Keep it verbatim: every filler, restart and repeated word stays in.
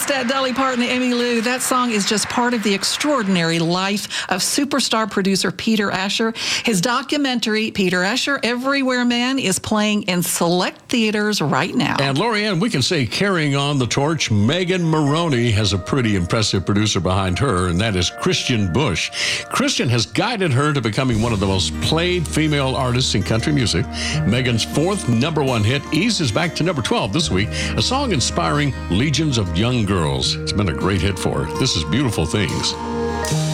that Dolly Parton and Emmylou. That song is just part of the extraordinary life of superstar producer Peter Asher. His documentary, Peter Asher, Everywhere Man, is playing in select theaters right now. And Lorianne, we can say carrying on the torch, Megan Moroney has a pretty impressive producer behind her, and that is Christian Bush. Christian has guided her to becoming one of the most played female artists in country music. Megan's fourth number one hit eases back to number twelve this week, a song inspiring legions of young girls. It's been a great hit for her. This is Beautiful Things.